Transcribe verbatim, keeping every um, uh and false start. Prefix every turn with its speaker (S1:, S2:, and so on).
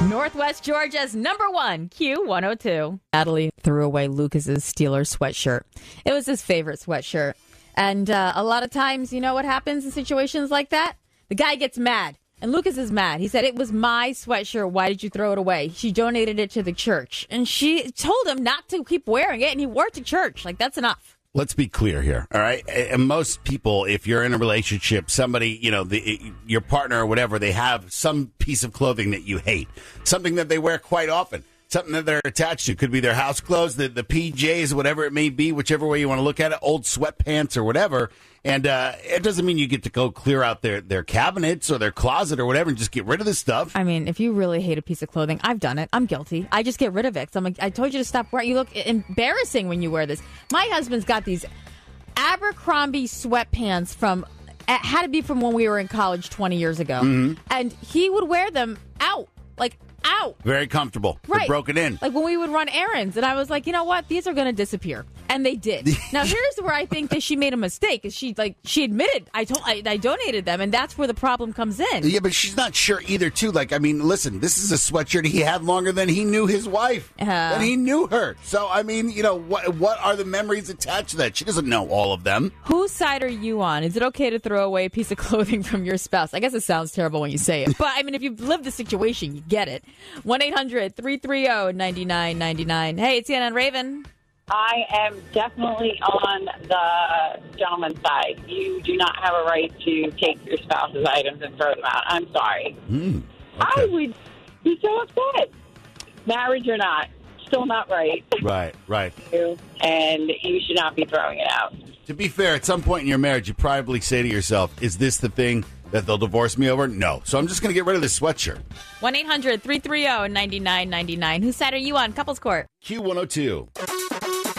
S1: Northwest Georgia's number one, Q one oh two. Natalie threw away Lucas's Steelers sweatshirt. It was his favorite sweatshirt. And uh, a lot of times, you know what happens in situations like that? The guy gets mad. And Lucas is mad. He said, it was my sweatshirt. Why did you throw it away? She donated it to the church. And she told him not to keep wearing it, and he wore it to church. Like, that's enough.
S2: Let's be clear here, all right? And most people, if you're in a relationship, somebody, you know, the, your partner or whatever, they have some piece of clothing that you hate, something that they wear quite often, something that they're attached to. Could be their house clothes, the, the P Js, whatever it may be, whichever way you want to look at it, old sweatpants or whatever. And uh, it doesn't mean you get to go clear out their, their cabinets or their closet or whatever and just get rid of this stuff.
S1: I mean, if you really hate a piece of clothing, I've done it. I'm guilty. I just get rid of it. 'Cause I'm like, I told you to stop wearing. You look embarrassing when you wear this. My husband's got these Abercrombie sweatpants from, it had to be from when we were in college twenty years ago. Mm-hmm. And he would wear them out, like out.
S2: Very comfortable.
S1: Right.
S2: They're broken in.
S1: Like when we would run errands. And I was like, you know what? These are going to disappear. And they did. Now, here's where I think that she made a mistake. Is she like she admitted, I told, I, I donated them. And that's where the problem comes in.
S2: Yeah, but she's not sure either, too. Like, I mean, listen, this is a sweatshirt he had longer than he knew his wife. Uh, than he knew her. So, I mean, you know, what, what are the memories attached to that? She doesn't know all of them.
S1: Whose side are you on? Is it okay to throw away a piece of clothing from your spouse? I guess it sounds terrible when you say it. But, I mean, if you've lived the situation, you get it. one eight hundred three three zero nine nine nine nine. Hey, it's Ann and Raven.
S3: I am definitely on the gentleman's side. You do not have a right to take your spouse's items and throw them out. I'm sorry.
S2: Mm, okay.
S3: I would be so upset. Marriage or not, still not right.
S2: Right, right.
S3: And you should not be throwing it out.
S2: To be fair, at some point in your marriage, you probably say to yourself, is this the thing that they'll divorce me over? No. So I'm just going to get rid of this sweatshirt.
S1: one eight hundred three three zero nine nine nine nine. Whose side are you on? Couples Court.
S2: Q one oh two.